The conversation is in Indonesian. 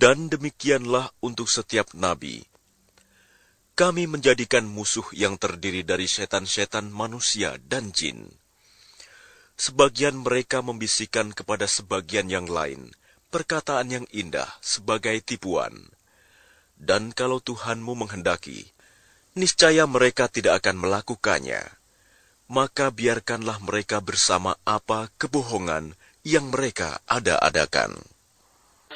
Dan demikianlah untuk setiap nabi. Kami menjadikan musuh yang terdiri dari setan-setan manusia dan jin. Sebagian mereka membisikkan kepada sebagian yang lain perkataan yang indah sebagai tipuan. Dan kalau Tuhanmu menghendaki, niscaya mereka tidak akan melakukannya. Maka biarkanlah mereka bersama apa kebohongan yang mereka ada-adakan.